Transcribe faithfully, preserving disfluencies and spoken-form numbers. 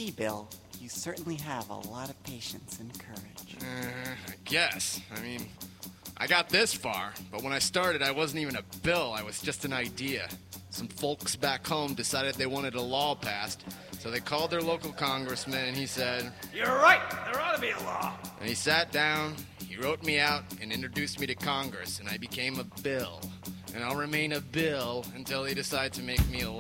Gee, Bill, you certainly have a lot of patience and courage. Uh, I guess. I mean, I got this far, but when I started, I wasn't even a bill. I was just an idea. Some folks back home decided they wanted a law passed, so they called their local congressman, and he said, "You're right. There ought to be a law." And he sat down, he wrote me out, and introduced me to Congress, and I became a bill. And I'll remain a bill until they decide to make me a law.